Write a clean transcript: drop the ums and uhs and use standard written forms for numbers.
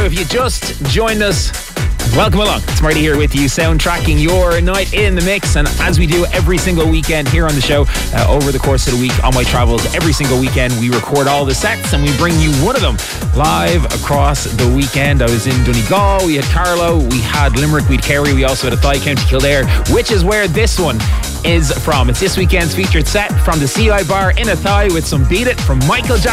if you just joined us, welcome along. It's Marty here with you, soundtracking your night in the mix. And as we do every single weekend here on the show, over the course of the week on my travels, every single weekend we record all the sets and we bring you one of them live across the weekend. I was in Donegal, we had Carlow, we had Limerick, we had Kerry, we also had Athy, County Kildare, which is where this one is from. It's this weekend's featured set from the CI Bar in Athy with some Beat It from Michael Jackson.